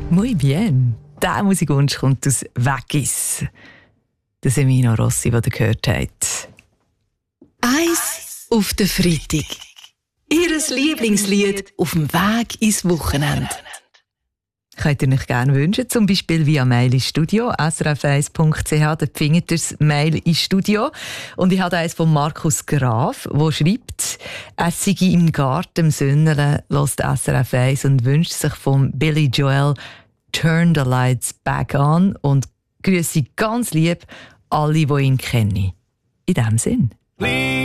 Muy bien. Der Musikwunsch kommt aus Veggies. Der Semino Rossi, den ihr gehört habt. Eis auf den Freitag. Ihr Lieblingslied auf dem Weg ins Wochenende. Könnt ihr euch gerne wünschen, zum Beispiel via Mail ins Studio, srf1.ch, da findet ihr das Mail ins Studio. Und ich habe eins von Markus Graf, der schreibt, er sei im Garten im Sünnelen, hört SRF 1 und wünscht sich von Billy Joel «Turn the Lights Back On» und grüße ganz lieb alle, die ihn kennen. In diesem Sinn.